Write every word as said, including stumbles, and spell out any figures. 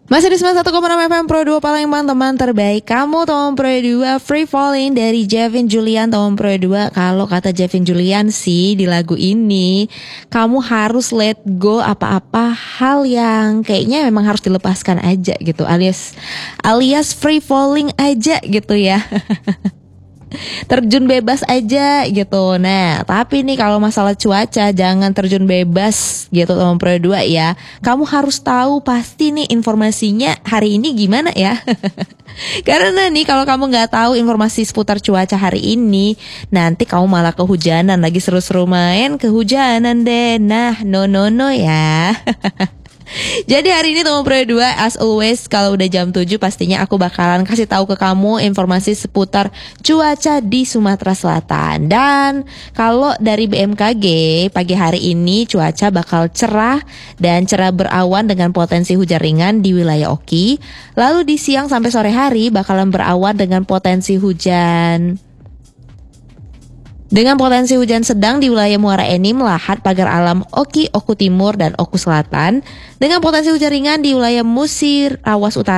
Masih di sembilan puluh satu koma enam F M Pro dua Palembang, teman terbaik kamu. Teman Pro dua Free Falling dari Jevin Julian. Teman Pro dua, kalau kata Jevin Julian sih di lagu ini, kamu harus let go apa-apa hal yang kayaknya memang harus dilepaskan aja gitu, alias alias free falling aja gitu ya. Terjun bebas aja gitu. Nah, tapi nih kalau masalah cuaca, jangan terjun bebas gitu teman Pro dua ya. Kamu harus tahu pasti nih informasinya hari ini gimana ya. Karena nih kalau kamu gak tahu informasi seputar cuaca hari ini, nanti kamu malah kehujanan. Lagi seru-seru main kehujanan deh. Nah, no no no ya. Jadi hari ini teman Pro dua, as always kalau udah jam tujuh pastinya aku bakalan kasih tahu ke kamu informasi seputar cuaca di Sumatera Selatan. Dan kalau dari B M K G, pagi hari ini cuaca bakal cerah dan cerah berawan dengan potensi hujan ringan di wilayah Oki. Lalu di siang sampai sore hari bakalan berawan dengan potensi hujan Dengan potensi hujan sedang di wilayah Muara Enim, Lahat, Pagar Alam, Oki, Oku Timur, dan Oku Selatan. Dengan potensi hujan ringan di wilayah Musir, Awas Utara,